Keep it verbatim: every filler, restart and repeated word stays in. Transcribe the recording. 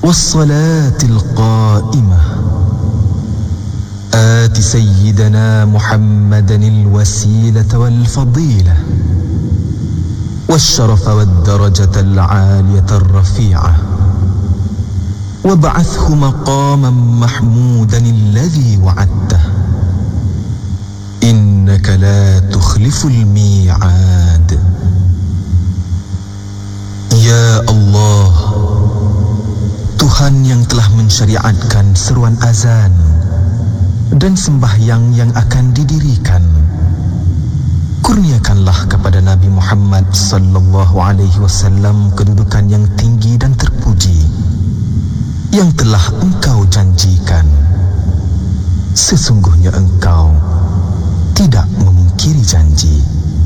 والصلاة القائمة آت سيدنا محمدا الوسيلة والفضيلة والشرف والدرجة العالية الرفيعة وابعثه مقاما محمودا الذي وعدته إنك لا تخلف الميعاد. Ya Allah, Tuhan yang telah mensyariatkan seruan azan dan sembahyang yang akan didirikan, kurniakanlah kepada Nabi Muhammad sallallahu alaihi wasallam kedudukan yang tinggi dan terpuji yang telah Engkau janjikan. Sesungguhnya Engkau tidak memungkiri janji.